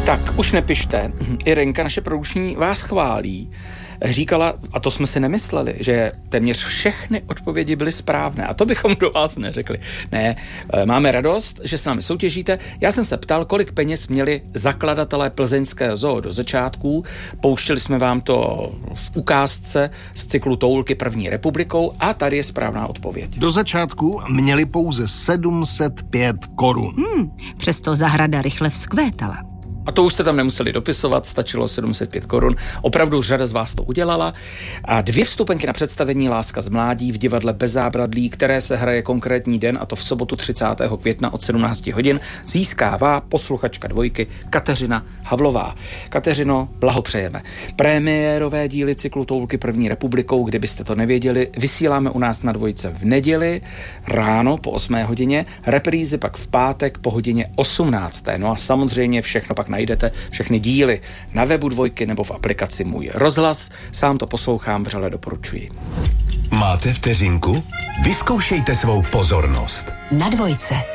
Tak, už nepište. Irenka, naše produkční, vás chválí. Říkala, a to jsme si nemysleli, že téměř všechny odpovědi byly správné. A to bychom do vás neřekli. Ne, máme radost, že s námi soutěžíte. Já jsem se ptal, kolik peněz měli zakladatelé plzeňského zoo do začátku. Pouštěli jsme vám to v ukázce z cyklu Toulky první republikou a tady je správná odpověď. Do začátku měli pouze 705 korun. Přesto zahrada rychle vzkvétala. A to už jste tam nemuseli dopisovat, stačilo 705 korun. Opravdu řada z vás to udělala. A 2 vstupenky na představení Láska z mládí v divadle Bez zábradlí, které se hraje konkrétní den, a to v sobotu 30. května od 17 hodin, získává posluchačka Dvojky Kateřina Havlová. Kateřino, blahopřejeme. Premiérové díly cyklu Toulky první republikou, kdybyste to nevěděli, vysíláme u nás na Dvojce v neděli ráno po 8 hodině, reprízy pak v pátek po hodině 18. No a samozřejmě všechno pak najdete, všechny díly na webu Dvojky nebo v aplikaci Můj rozhlas. Sám to poslouchám, vřele doporučuji. Máte vteřinku? Vyzkoušejte svou pozornost. Na Dvojce.